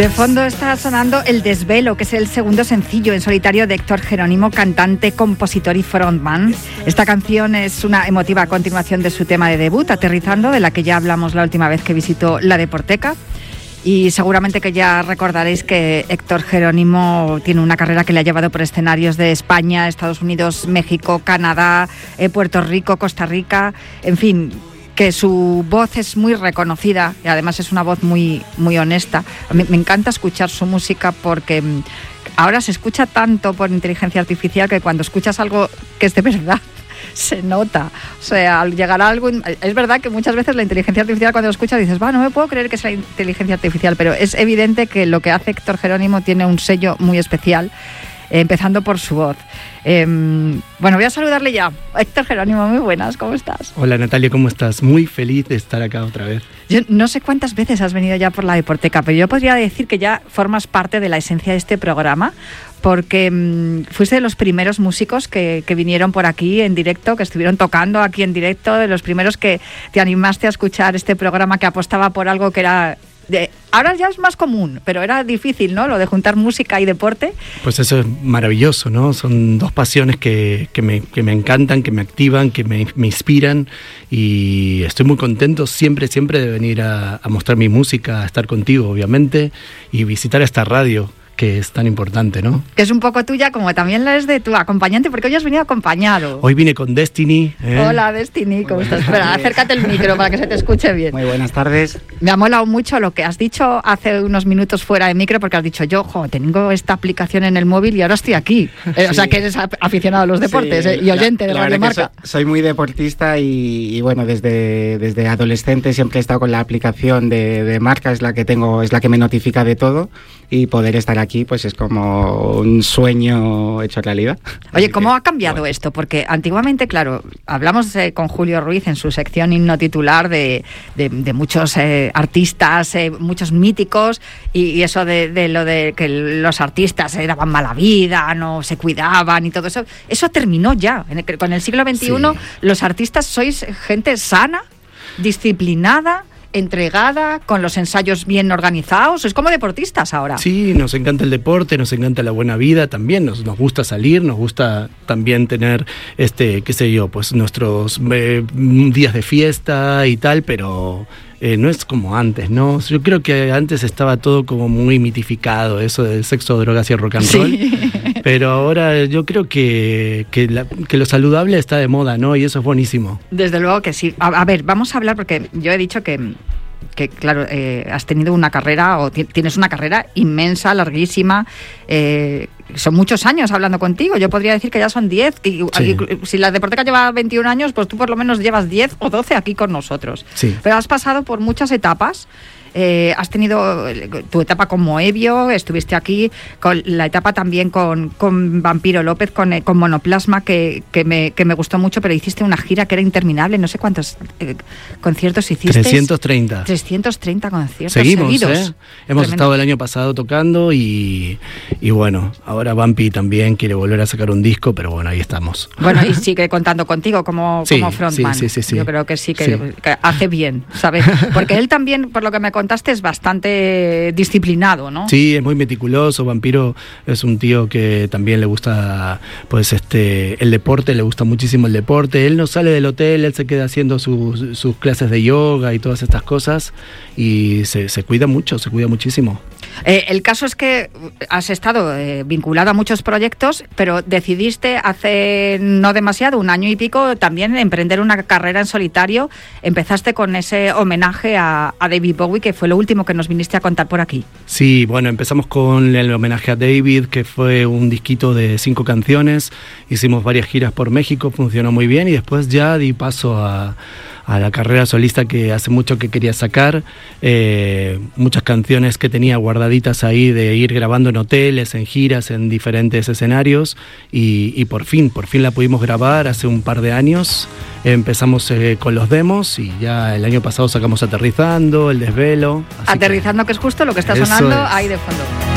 De fondo está sonando El Desvelo, que es el segundo sencillo en solitario de Héctor Jerónimo, cantante, compositor y frontman. Esta canción es una emotiva continuación de su tema de debut, Aterrizando, de la que ya hablamos la última vez que visitó la Deporteca. Y seguramente que ya recordaréis que Héctor Jerónimo tiene una carrera que le ha llevado por escenarios de España, Estados Unidos, México, Canadá, Puerto Rico, Costa Rica, en fin, que su voz es muy reconocida y además es una voz muy, muy honesta. A mí me encanta escuchar su música porque ahora se escucha tanto por inteligencia artificial que cuando escuchas algo que es de verdad se nota. O sea, al llegar a algo, es verdad que muchas veces la inteligencia artificial cuando lo escuchas dices, no me puedo creer que sea inteligencia artificial, pero es evidente que lo que hace Héctor Jerónimo tiene un sello muy especial, empezando por su voz. Bueno, voy a saludarle ya. Héctor Jerónimo, muy buenas, ¿cómo estás? Hola Natalia, ¿cómo estás? Muy feliz de estar acá otra vez. Yo no sé cuántas veces has venido ya por la Deporteca, pero yo podría decir que ya formas parte de la esencia de este programa, porque fuiste de los primeros músicos que vinieron por aquí en directo, que estuvieron tocando aquí en directo, de los primeros que te animaste a escuchar este programa que apostaba por algo que era... ahora ya es más común, pero era difícil, ¿no? Lo de juntar música y deporte. Pues eso es maravilloso, ¿no? Son dos pasiones que me encantan, que me activan, que me inspiran, y estoy muy contento siempre de venir a mostrar mi música, a estar contigo, obviamente, y visitar esta radio, que es tan importante, ¿no? Que es un poco tuya, como también la es de tu acompañante, porque hoy has venido acompañado. Hoy vine con Destiny. Hola, Destiny, ¿cómo estás? Espera, acércate el micro para que se te escuche bien. Muy buenas tardes. Me ha molado mucho lo que has dicho hace unos minutos fuera de micro, porque has dicho, tengo esta aplicación en el móvil y ahora estoy aquí. Sí. O sea, que eres aficionado a los deportes, sí, y oyente de Radio Marca. Soy muy deportista y bueno, desde adolescente siempre he estado con la aplicación de Marca, es la que me notifica de todo, y poder estar aquí pues es como un sueño hecho realidad. Oye, ¿cómo ha cambiado esto? Porque antiguamente, claro, hablamos con Julio Ruiz en su sección himno titular de muchos artistas, muchos míticos, y eso de lo de que los artistas daban mala vida, no se cuidaban y todo eso. Eso terminó ya. Con el siglo XXI, sí. Los artistas sois gente sana, disciplinada, entregada, con los ensayos bien organizados. Es como deportistas ahora. Sí, nos encanta el deporte, nos encanta la buena vida también, nos gusta salir, nos gusta también tener pues nuestros días de fiesta y tal, pero no es como antes, ¿no? Yo creo que antes estaba todo como muy mitificado, eso del sexo, drogas y rock and roll. Sí. Pero ahora yo creo que lo saludable está de moda, ¿no? Y eso es buenísimo. Desde luego que sí. A ver, vamos a hablar, porque yo he dicho que claro, has tenido una carrera, o tienes una carrera inmensa, larguísima. Son muchos años hablando contigo. Yo podría decir que ya son 10. Sí. Si la Deporteca lleva 21 años, pues tú por lo menos llevas 10 o 12 aquí con nosotros. Sí. Pero has pasado por muchas etapas. Has tenido tu etapa con Moebio, estuviste aquí con la etapa también con Vampiro López, con Monoplasma, que me gustó mucho, pero hiciste una gira que era interminable. No sé cuántos conciertos hiciste. 330 conciertos seguidos. Hemos Tremendo. estado el año pasado tocando y bueno, ahora Vampi también quiere volver a sacar un disco, pero bueno, ahí estamos. Bueno, y sigue contando contigo como frontman. Sí. Yo creo que sí, que hace bien, ¿sabes? Porque él también, por lo que me contaste, es bastante disciplinado, ¿no? Sí, es muy meticuloso. Vampiro es un tío que también le gusta pues el deporte, le gusta muchísimo el deporte. Él no sale del hotel, él se queda haciendo sus clases de yoga y todas estas cosas, y se cuida mucho, se cuida muchísimo. El caso es que has estado vinculado a muchos proyectos, pero decidiste hace no demasiado, 1 año y pico, también emprender una carrera en solitario. Empezaste con ese homenaje a David Bowie, que fue lo último que nos viniste a contar por aquí. Sí, bueno, empezamos con el homenaje a David, que fue un disquito de 5 canciones. Hicimos varias giras por México, funcionó muy bien, y después ya di paso a la carrera solista que hace mucho que quería sacar. Muchas canciones que tenía guardaditas ahí de ir grabando en hoteles, en giras, en diferentes escenarios, y por fin la pudimos grabar hace un par de años. Empezamos con los demos y ya el año pasado sacamos Aterrizando, El Desvelo. Aterrizando, que es justo lo que está sonando ahí de fondo.